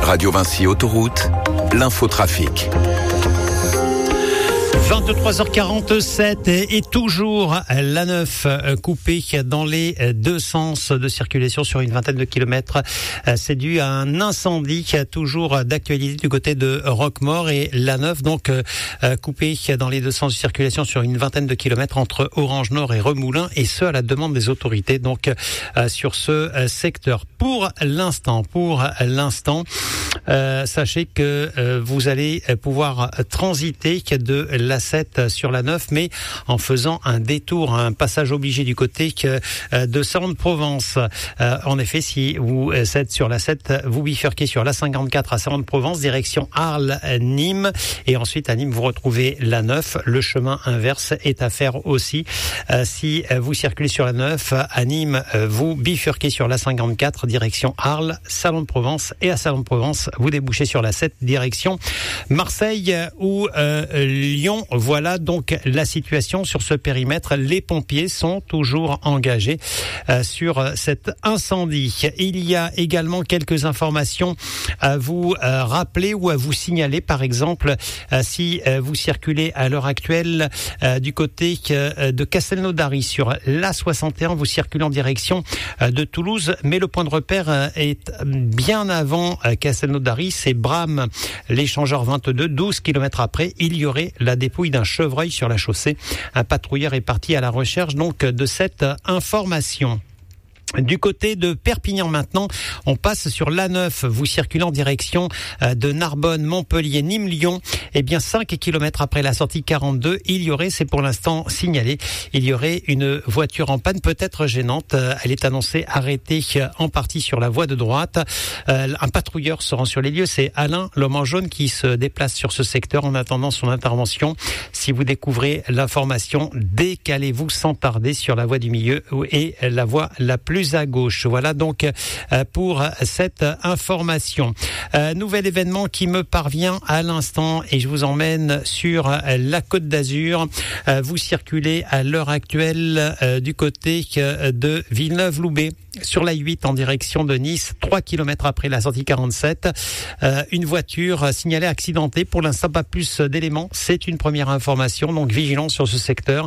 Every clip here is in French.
Radio Vinci Autoroute, l'infotrafic. 23h47 et toujours l'A9 coupée dans les deux sens de circulation sur une vingtaine de kilomètres. C'est dû à un incendie toujours d'actualité du côté de Roquemaure et l'A9 donc coupée dans les deux sens de circulation sur une vingtaine de kilomètres entre Orange Nord et Remoulins, et ce à la demande des autorités donc sur ce secteur. Pour l'instant, sachez que vous allez pouvoir transiter de l'A7 sur l'A9, mais en faisant un détour, un passage obligé du côté de Salon-de-Provence. En effet, si vous êtes sur l'A7, vous bifurquez sur l'A54 à Salon-de-Provence, direction Arles-Nîmes, et ensuite à Nîmes, vous retrouvez l'A9. Le chemin inverse est à faire aussi. Si vous circulez sur l'A9, à Nîmes, vous bifurquez sur l'A54, direction Arles, Salon-de-Provence, et à Salon-de-Provence, vous débouchez sur l'A7, direction Marseille ou Lyon. Voilà donc la situation sur ce périmètre. Les pompiers sont toujours engagés sur cet incendie. Il y a également quelques informations à vous rappeler ou à vous signaler. Par exemple, si vous circulez à l'heure actuelle du côté de Castelnaudary sur l'A61, vous circulez en direction de Toulouse, mais le point de repère est bien avant Castelnaudary, c'est Bram, l'échangeur 22, 12 km après, il y aurait la dépouille d'un chevreuil sur la chaussée. Un patrouilleur est parti à la recherche donc de cette information. Du côté de Perpignan maintenant, on passe sur l'A9. Vous circulez en direction de Narbonne, Montpellier, Nîmes, Lyon. Eh bien, 5 km après la sortie 42, il y aurait, c'est pour l'instant signalé, il y aurait une voiture en panne peut-être gênante. Elle est annoncée arrêtée en partie sur la voie de droite. Un patrouilleur se rend sur les lieux. C'est Alain, l'homme en jaune, qui se déplace sur ce secteur en attendant son intervention. Si vous découvrez l'information, décalez-vous sans tarder sur la voie du milieu et la voie la plus à gauche. Voilà donc pour cette information. Nouvel événement qui me parvient à l'instant et je vous emmène sur la Côte d'Azur. Vous circulez à l'heure actuelle du côté de Villeneuve-Loubet sur la 8 en direction de Nice, 3 km après la sortie 47. Une voiture signalée accidentée. Pour l'instant, pas plus d'éléments. C'est une première information, donc vigilance sur ce secteur.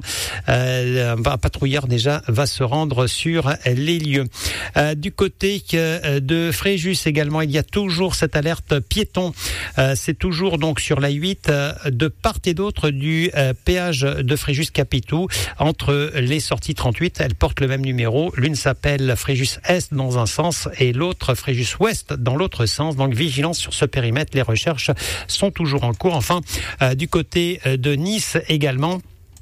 Un patrouilleur déjà va se rendre sur les lieux. Du côté de Fréjus également, il y a toujours cette alerte piéton. C'est toujours donc sur la 8 de part et d'autre du péage de Fréjus-Capitou entre les sorties 38. Elles portent le même numéro. L'une s'appelle Fréjus Est dans un sens et l'autre Fréjus Ouest dans l'autre sens. Donc vigilance sur ce périmètre. Les recherches sont toujours en cours. Enfin, du côté de Nice également,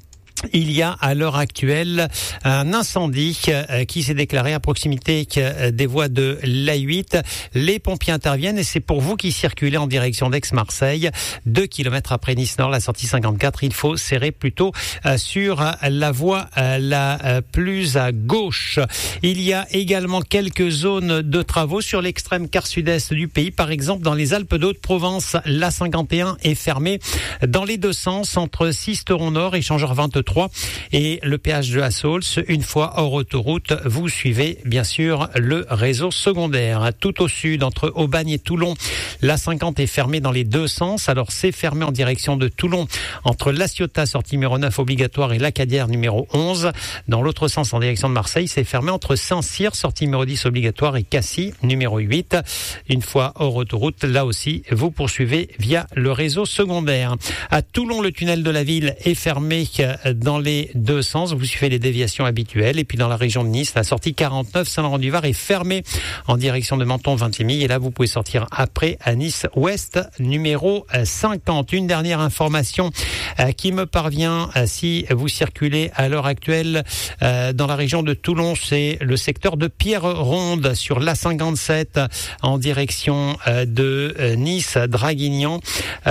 il y a à l'heure actuelle un incendie qui s'est déclaré à proximité des voies de l'A8. Les pompiers interviennent et c'est pour vous qui circulez en direction d'Aix-Marseille. 2 km après Nice-Nord, la sortie 54, il faut serrer plutôt sur la voie la plus à gauche. Il y a également quelques zones de travaux sur l'extrême quart sud-est du pays. Par exemple, dans les Alpes d'Haute-Provence, l'A51 est fermée dans les deux sens entre Sisteron-Nord et Changeur 23 et le péage de Hassols. Une fois hors autoroute, vous suivez bien sûr le réseau secondaire. Tout au sud, entre Aubagne et Toulon, l'A50 est fermée dans les deux sens. Alors c'est fermé en direction de Toulon entre La Ciotat, sortie numéro 9 obligatoire, et l'Acadière numéro 11. Dans l'autre sens, en direction de Marseille, c'est fermé entre Saint-Cyr, sortie numéro 10 obligatoire, et Cassis numéro 8. Une fois hors autoroute, là aussi, vous poursuivez via le réseau secondaire. À Toulon, le tunnel de la ville est fermé dans les deux sens. Vous suivez les déviations habituelles. Et puis dans la région de Nice, la sortie 49 Saint-Laurent-du-Var est fermée en direction de Menton-Vintimille. Et là, vous pouvez sortir après à Nice Ouest numéro 50. Une dernière information qui me parvient si vous circulez à l'heure actuelle dans la région de Toulon, c'est le secteur de Pierre-Ronde sur l'A57 en direction de Nice, Draguignan.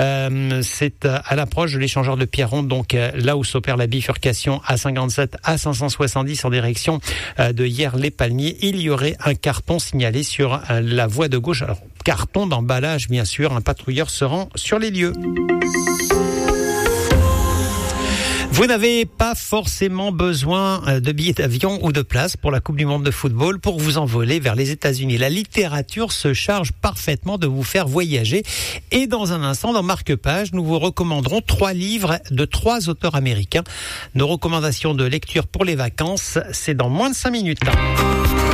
C'est à l'approche de l'échangeur de Pierre-Ronde, donc là où s'opère la bifurcation A57 à 570 en direction de Hyères-les-Palmiers. Il y aurait un carton signalé sur la voie de gauche. Alors, carton d'emballage, bien sûr. Un patrouilleur se rend sur les lieux. Vous n'avez pas forcément besoin de billets d'avion ou de place pour la Coupe du Monde de football pour vous envoler vers les États-Unis. La littérature se charge parfaitement de vous faire voyager. Et dans un instant, dans Marque-Page, nous vous recommanderons 3 livres de 3 auteurs américains. Nos recommandations de lecture pour les vacances, c'est dans moins de 5 minutes.